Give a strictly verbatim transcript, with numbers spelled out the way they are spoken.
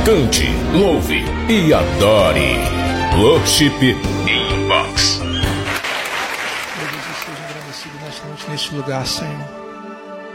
Cante, louve e adore. Worship Inbox. Meu Deus, seja agradecido nesta noite, neste lugar, Senhor.